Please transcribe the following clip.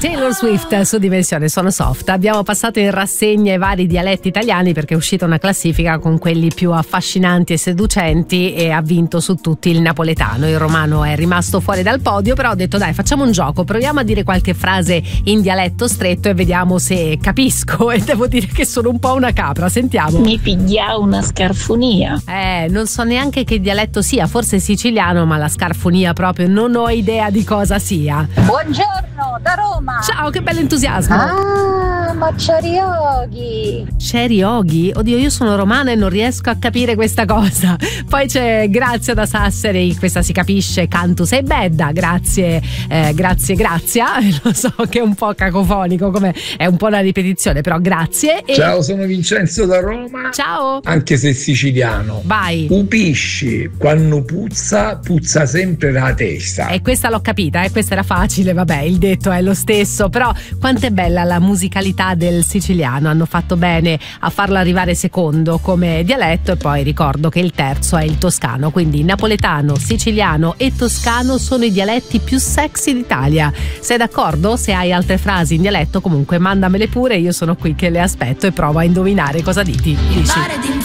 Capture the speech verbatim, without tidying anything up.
Taylor Swift su Dimensione Sono Soft. Abbiamo passato in rassegna i vari dialetti italiani perché è uscita una classifica con quelli più affascinanti e seducenti e ha vinto su tutti il napoletano. Il romano è rimasto fuori dal podio, però ho detto dai, facciamo un gioco, proviamo a dire qualche frase in dialetto stretto e vediamo se capisco, e devo dire che sono un po' una capra. Sentiamo. Mi piglia una scarfonia. Eh, non so neanche che dialetto sia, forse siciliano, ma la scarfonia proprio non ho idea di cosa sia. Buongiorno, da Roma. Ciao, che bell'entusiasmo. Ah, ma Ciarioghi. Ciarioghi? Oddio, io sono romana e non riesco a capire questa cosa. Poi c'è Grazia da Sassari, questa si capisce, cantu sei bedda, grazie, eh, grazie, grazia. Lo so che è un po' cacofonico, come è un po' una ripetizione, però grazie. E... Ciao, sono Vincenzo da Roma. Ciao. Anche se siciliano. Vai. Upisci, quando puzza, puzza sempre la testa. E questa l'ho capita, eh? Questa era facile, vabbè, il detto è lo stesso, però quanto è bella la musicalità del siciliano, hanno fatto bene a farlo arrivare secondo come dialetto, e poi ricordo che il terzo è il toscano, quindi napoletano, siciliano e toscano sono i dialetti più sexy d'Italia. Sei d'accordo? Se hai altre frasi in dialetto comunque mandamele pure, io sono qui che le aspetto e provo a indovinare cosa diti. Dici.